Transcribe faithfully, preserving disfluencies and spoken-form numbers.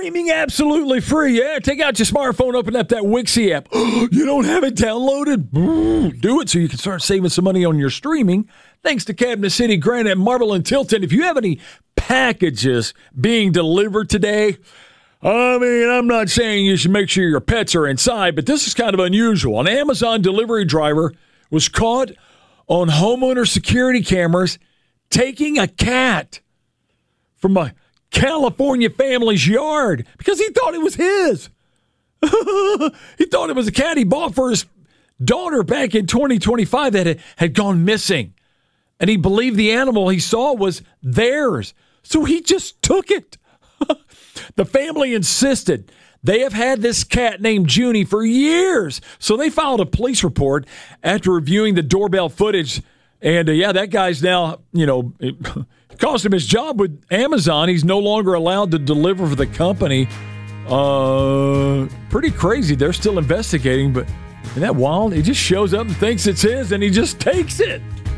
Streaming absolutely free. Yeah, take out your smartphone, open up that Wixie app. You don't have it downloaded? Do it so you can start saving some money on your streaming. Thanks to Cabinet City, Granite, Marble, and Tilton. If you have any packages being delivered today, I mean, I'm not saying you should make sure your pets are inside, but this is kind of unusual. An Amazon delivery driver was caught on homeowner security cameras taking a cat from a California family's yard because he thought it was his. He thought it was a cat he bought for his daughter back in twenty twenty-five that had, had gone missing. And he believed the animal he saw was theirs. So he just took it. The family insisted they have had this cat named Junie for years. So they filed a police report after reviewing the doorbell footage. And, uh, yeah, that guy's now, you know, it cost him his job with Amazon. He's no longer allowed to deliver for the company. Uh, pretty crazy. They're still investigating, but isn't that wild? He just shows up and thinks it's his, and he just takes it.